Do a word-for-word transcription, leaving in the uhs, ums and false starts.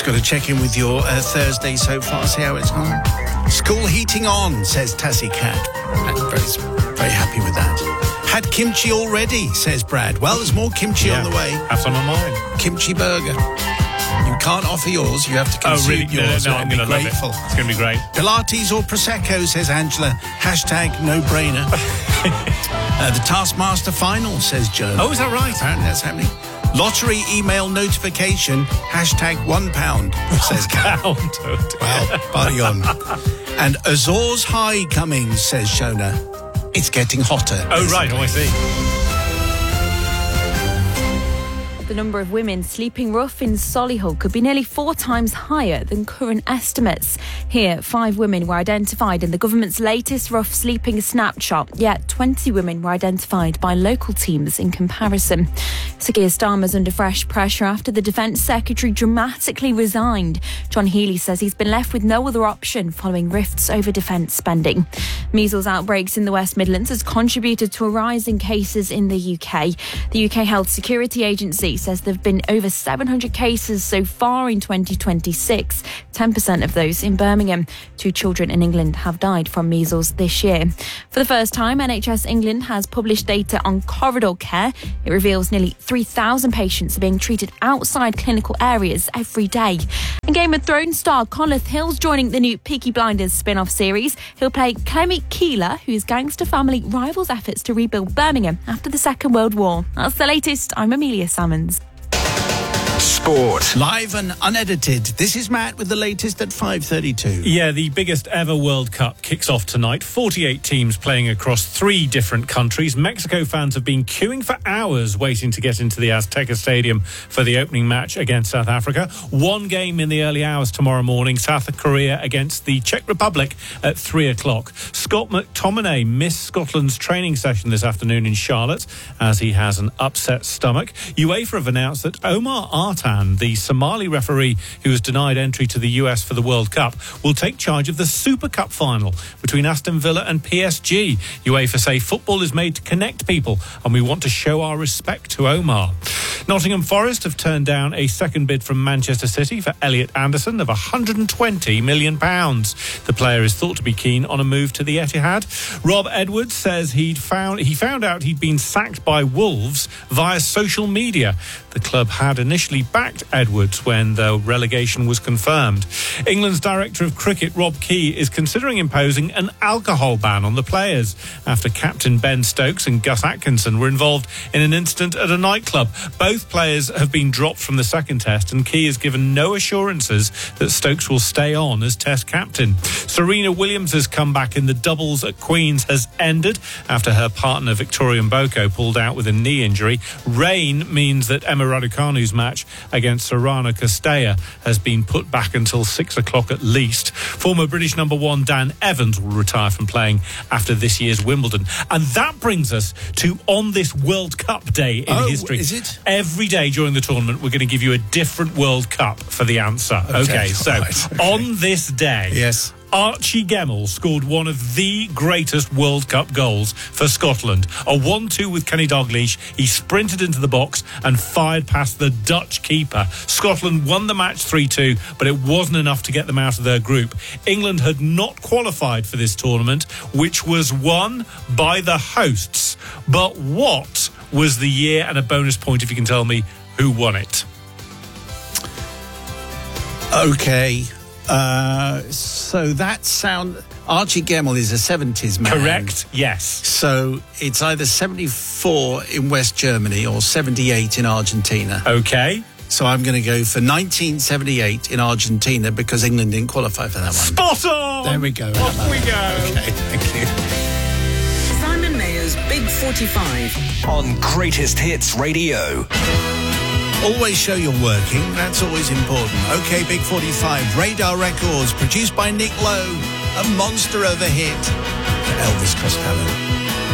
Got to check in with your uh, Thursday so far, see how it's gone. School heating on, says Tassie Cat. I'm very, very happy with that. Had kimchi already, says Brad. Well, there's more kimchi yeah, on the way. Have some of mine. Kimchi burger. You can't offer yours, you have to consume oh, really? yours. No, no, no, I'm going to love it. It's going to be great. Pilates or Prosecco, says Angela. Hashtag no brainer. uh, the Taskmaster final, says Joe. Oh, is that right? Apparently that's happening. Lottery email notification, hashtag one pound, says Kat. Pound. Well, party on. And Azores High coming, says Shona. It's getting hotter. Oh, right. Oh, I see. The number of women sleeping rough in Solihull could be nearly four times higher than current estimates. Here, five women were identified in the government's latest rough sleeping snapshot, yet twenty women were identified by local teams in comparison. Sir Keir Starmer's under fresh pressure after the Defence Secretary dramatically resigned. John Healey says he's been left with no other option following rifts over defence spending. Measles outbreaks in the West Midlands has contributed to a rise in cases in the U K. The U K Health Security Agency says there have been over seven hundred cases so far in twenty twenty-six, ten percent of those in Birmingham. Two children in England have died from measles this year. For the first time, N H S England has published data on corridor care. It reveals nearly three thousand patients are being treated outside clinical areas every day. And Game of Thrones star Conleth Hill's joining the new Peaky Blinders spin-off series. He'll play Clemmy Keeler, whose gangster family rivals efforts to rebuild Birmingham after the Second World War. That's the latest. I'm Amelia Salmons. Sport. Live and unedited. This is Matt with the latest at five thirty-two. Yeah, the biggest ever World Cup kicks off tonight. forty-eight teams playing across three different countries. Mexico fans have been queuing for hours waiting to get into the Azteca Stadium for the opening match against South Africa. One game in the early hours tomorrow morning. South Korea against the Czech Republic at three o'clock. Scott McTominay missed Scotland's training session this afternoon in Charlotte as he has an upset stomach. UEFA have announced that Omar Artan, the Somali referee who was denied entry to the U S for the World Cup, will take charge of the Super Cup final between Aston Villa and P S G. UEFA say football is made to connect people and we want to show our respect to Omar. Nottingham Forest have turned down a second bid from Manchester City for Elliot Anderson of one hundred twenty million pounds. The player is thought to be keen on a move to the Etihad. Rob Edwards says he'd found he found out he'd been sacked by Wolves via social media. The club had initially backed Edwards when the relegation was confirmed. England's director of cricket, Rob Key, is considering imposing an alcohol ban on the players after captain Ben Stokes and Gus Atkinson were involved in an incident at a nightclub. Both players have been dropped from the second test, and Key has given no assurances that Stokes will stay on as test captain. Serena Williams' comeback in the doubles at Queen's has ended after her partner Victoria Mboko pulled out with a knee injury. Rain means that Emma Raducanu's match against Sorana Castella has been put back until six o'clock at least. Former British number one Dan Evans will retire from playing after this year's Wimbledon. And that brings us to on this World Cup day in oh, history. Is it? Every day during the tournament, we're going to give you a different World Cup for the answer. Okay, okay so right, okay. on this day... Yes. Archie Gemmill scored one of the greatest World Cup goals for Scotland. A one two with Kenny Dalglish. He sprinted into the box and fired past the Dutch keeper. Scotland won the match three two, but it wasn't enough to get them out of their group. England had not qualified for this tournament, which was won by the hosts. But what was the year, and a bonus point if you can tell me who won it? Okay. Uh, so that sound... Archie Gemmill is a seventies man. Correct, yes. So it's either seventy-four in West Germany or seventy-eight in Argentina. Okay. So I'm going to go for nineteen seventy-eight in Argentina because England didn't qualify for that one. Spot on! There we go. Off we go. Okay, thank you. Simon Mayer's Big forty-five on Greatest Hits Radio. Always show you're working. That's always important. OK, Big forty-five, Radar Records, produced by Nick Lowe. A monster of a hit for Elvis Costello.